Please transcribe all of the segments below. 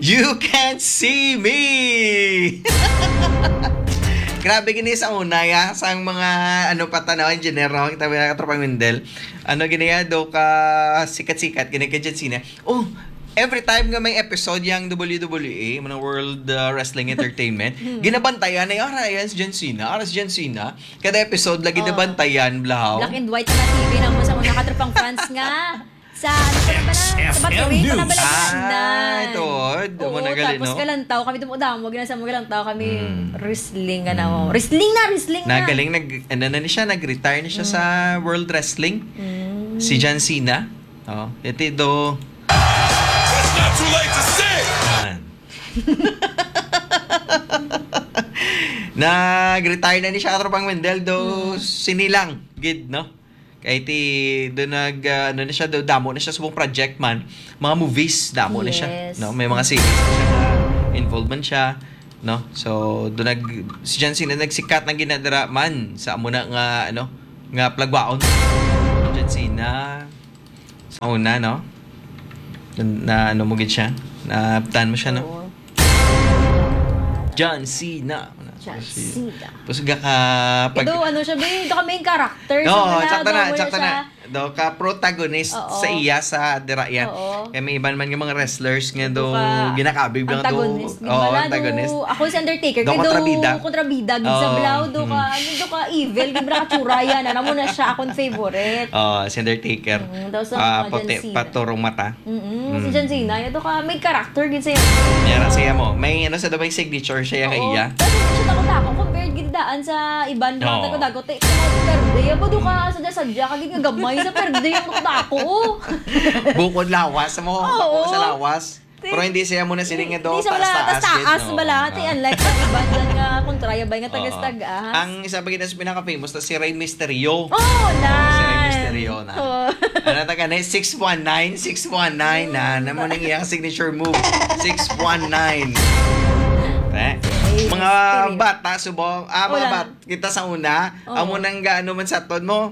You Can't See Me! Grabe gini sa una ya sang mga patanaw engineer no kita ba katropang Wendel. Giniya do ka sikat-sikat gini kay Jensina. Oh, every time nga may episode yang WWE, mga World Wrestling Entertainment, ginabantayan ay si Jensina. Kada episode lagi nabantayan blaw. Black and white na TV nang mo sa una katropang fans nga. Sa sa battery ko na balagan. Ito. Oo, nagaling, tapos no? kalantaw kami tumudamo, ginasa mo kalantaw kami wrestling na mo. Wrestling na. Nagaling nag-retire na siya sa World Wrestling. Si John Cena. Oh, ito do. It's not too late to sing! Nag-retire na ni siya katropang Wendel do sinilang gid no. Kaya doon na siya, damo na siya sa buong project man. Mga movies, damo na siya. No? May mga series na siya na involvement siya. No? So, si John Cena nagsikat ng ginadara man sa amo na nga plagwaon. John Cena, sa una, no? Na mo gid siya. Naaptan mo siya, no? John Cena. Tapos ka Ito, siya ba? Ito ka main character. No, sakta na. Do ka protagonist sa iya sa dirayan. Kaya may iban man nga mga wrestlers nga do ginakabig lang do. Antagonist. Ako si Undertaker. Kaya kontrabida. Gid sa blaw do ka evil. Gibra ka churayan. Alam mo na siya akong favorite. Si Undertaker. Puti paturong mata. Si John Cena. Ito ka main character gid sa iya. Yan siya mo. May sa may signature siya nga iya. Ako compared gindaan sa iban na dago te perde ba do ka sadya kagid nga gamay sa perde yung dako bukod lawas mo sa lawas pero hindi siya muna sining do taas bala te unlike sa iban nga kontraya bay nga tagas-tagas ang isa pa gid sa pinaka-famous na si Rey Mysterio. Nice. Si Rey Mysterio na taga 619 na naman ang iyang signature move 619 mga bata subong mga bat kita sa una amo nang gaano man sa ton mo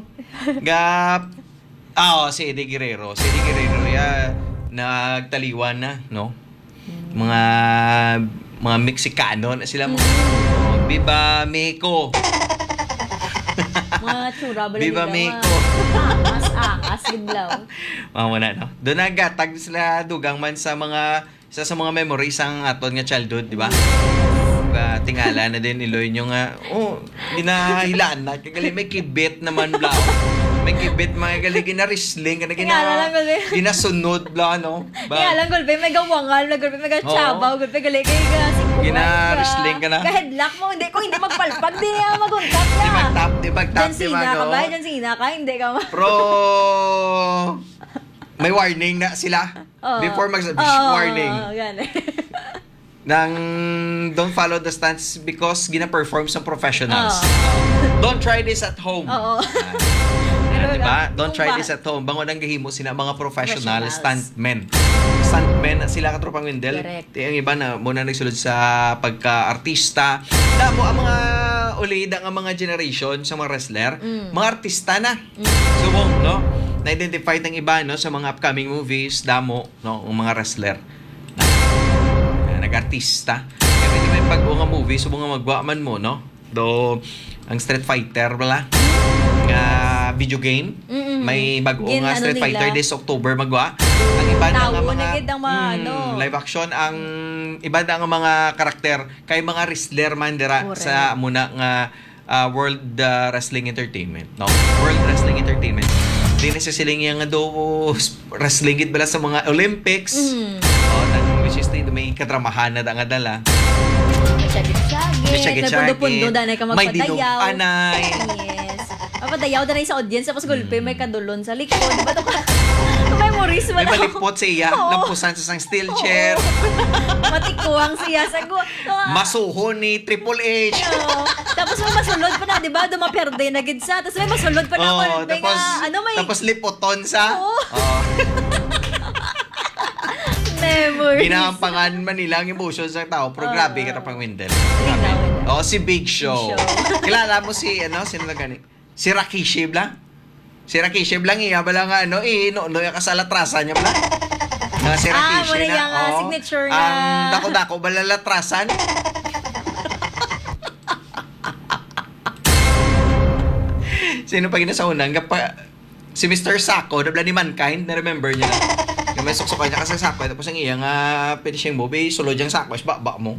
si Eddie Guerrero ya nagtaliwan na no mga Meksikano na sila mo Viva Mexico mga tsura bala Viva Mexico angas giblaw na no doon nagatag sila dugang man sa mga memories ang aton nga childhood, di ba? Tingala na din iloy nyo nga, ginahilaan na. Kagali may kibit naman bla. May kibit, mga gali gina-wrestling, ginasunod bla, no? Kaya lang, gulpe, may gawangal, gulpe, may gachabaw, gulpe, gali, kaya gina-wrestling ka na. Kahedlock mo, kung hindi magpalpag, di niya maguntat niya. Di magtap, John Cena ka ba? John Cena ka? Hindi ka ma. Pro... May warning na sila. Before warning. Nang don't follow the stunts because gina-perform sa professionals. Don't try this at home. Diba? Don't try this at home. Bangon ang gahimo sila mga professional stuntmen. Stuntmen sila katropang Wendel. Ang iba na muna nagsulod sa pagka-artista. Damo ang mga ulida ang mga generation sa mga wrestler, mga artista na. Subong, no? Na-identify ng iba no sa mga upcoming movies, damo no ang mga wrestler. Nag-artista. Kaya may pag-unga movie subong nga magwa man mo no. Do ang Street Fighter bala. Nga video game. May bago nga Street Fighter this October magwa. Ang iba na nga mga live action ang iba na nga mga karakter kay mga wrestler man dira sa muna nga World Wrestling Entertainment, no? World Wrestling Entertainment. Di na siling yung wrestling gid bala sa mga Olympics. Which is may kadramahan na nga dala. May sagit-sagit. May dinong-anay. Yes. Mapadayaw na sa audience. Tapos gulpe, may kadulon sa likod. Diba ito ka? Memories mo may malipot siya. Lampusan sa isang steel chair. Matikuwang siya. Masuhon ni Triple H. Tapos may masulod pa na, diba? Dumaperde na gid sa. Tapos may masulod pa na. Tapos lipoton sa. Memories. Ginahampangan man nila ang emotions ng tao. Pero grabe ka pang Wendel. Si Big Show. Kilala mo sino na gani? Si Rikishi Blanc. Si Rikishi Blanc iya bala nga no ka sa latrasan niya bala. Nga si Rakishi wala na. yung signature na. Ang dako-dako balalatrasan. Sino pa sa unang? Si Mr. Sako, nabla ni Mankind, na-remember niya na. Yung may suksukay niya kasi Sako, tapos ang iyang finishing move, sulod yung Sako, is ba mo.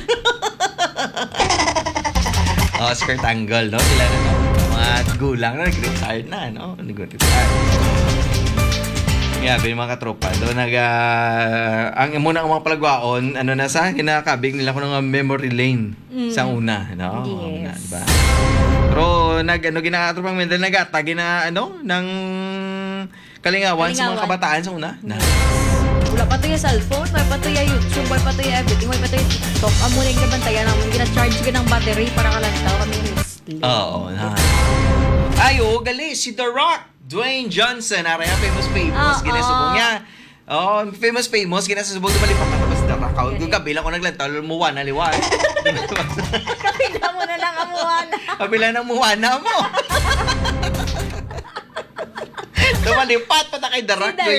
Skirt angle, no? Sila na, no? Mga gulang na, nag-retired na, no? Nag-retired. Grabe yung mga katropa. Doon ang muna ang mga palagwaon, kinakabig nila ko ng memory lane sa una, no? Yes. Una, diba? Pero ginakatropang Mendel nagata ng kalingawan sa mga kabataan sa una. Wala pa to yung cellphone, may pa to yung YouTube, may pa to yung everything, may pa to yung TikTok. Amo na yung nabantayan namin, gina-charge ka ng battery para kalantaw kami yung wrestling. Oo. Gali, si The Rock, Dwayne Johnson, araya famous, ginasubong niya. Famous, ginasubong, dumalipat na tapos The Rock. Gabilang ko naglantaw, lumuwan na liwan. Kapila mo na lang amuana. Kabila ng muwana mo. Dumalipat pa na kay The Rock.